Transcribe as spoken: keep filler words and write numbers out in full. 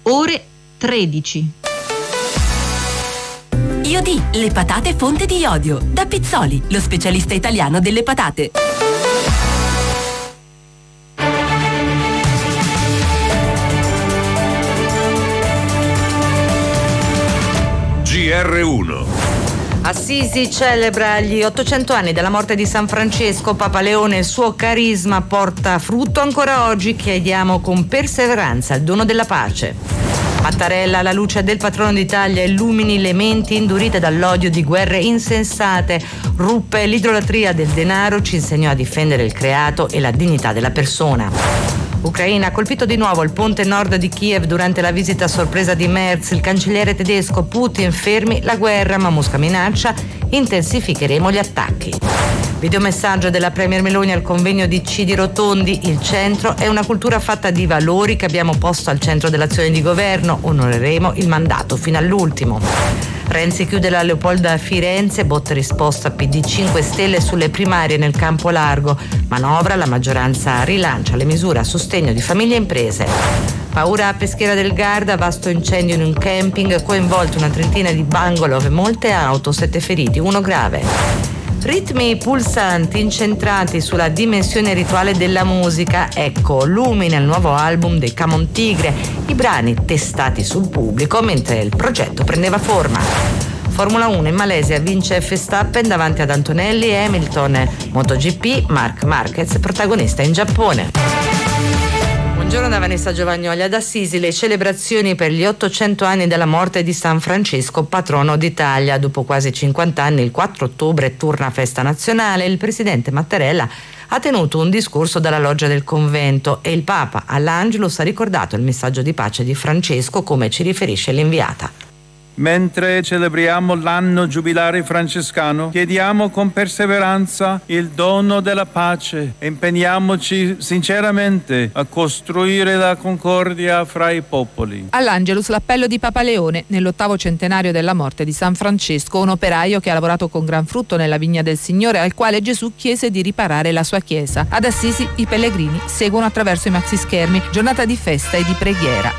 ore tredici. Iodì, le patate fonte di iodio. Da Pizzoli, lo specialista italiano delle patate. G R uno. Assisi celebra gli ottocento anni dalla morte di San Francesco. Papa Leone, il suo carisma porta frutto ancora oggi. Chiediamo con perseveranza il dono della pace. Mattarella, la luce del patrono d'Italia, illumini le menti indurite dall'odio di guerre insensate. Ruppe l'idolatria del denaro, ci insegnò a difendere il creato e la dignità della persona. Ucraina ha colpito di nuovo il ponte nord di Kiev durante la visita a sorpresa di Merz. Il cancelliere tedesco: Putin fermi la guerra, ma Mosca minaccia intensificheremo gli attacchi. Videomessaggio della Premier Meloni al convegno di Cidi Rotondi. Il centro è una cultura fatta di valori che abbiamo posto al centro dell'azione di governo. Onoreremo il mandato fino all'ultimo. Renzi chiude la Leopolda a Firenze, botta risposta P D cinque Stelle sulle primarie nel campo largo. Manovra, la maggioranza rilancia le misure a sostegno di famiglie e imprese. Paura a Peschiera del Garda, vasto incendio in un camping, coinvolti una trentina di bungalow e molte auto, sette feriti, uno grave. Ritmi pulsanti incentrati sulla dimensione rituale della musica. Ecco Lumine, il nuovo album dei Camon Tigre, i brani testati sul pubblico mentre il progetto prendeva forma. Formula uno in Malesia, vince Verstappen davanti ad Antonelli e Hamilton. MotoGP, Marc Marquez protagonista in Giappone. Buongiorno da Vanessa Giovagnoli. Ad Assisi le celebrazioni per gli ottocento anni dalla morte di San Francesco, patrono d'Italia. Dopo quasi cinquanta anni, il quattro ottobre torna festa nazionale. Il presidente Mattarella ha tenuto un discorso dalla loggia del convento e il Papa all'Angelus ha ricordato il messaggio di pace di Francesco, come ci riferisce l'inviata. Mentre celebriamo l'anno giubilare francescano, chiediamo con perseveranza il dono della pace e impegniamoci sinceramente a costruire la concordia fra i popoli. All'Angelus l'appello di Papa Leone nell'ottavo centenario della morte di San Francesco, un operaio che ha lavorato con gran frutto nella vigna del Signore, al quale Gesù chiese di riparare la sua chiesa. Ad Assisi i pellegrini seguono attraverso i maxischermi, giornata di festa e di preghiera.